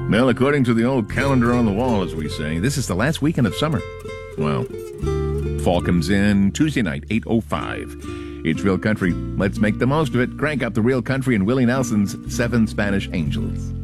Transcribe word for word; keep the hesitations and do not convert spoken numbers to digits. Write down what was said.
Well, according to the old calendar on the wall, as we say, this is the last weekend of summer. Well, fall comes in Tuesday night, eight oh five. It's Real Country. Let's make the most of it. Crank up the Real Country and Willie Nelson's Seven Spanish Angels.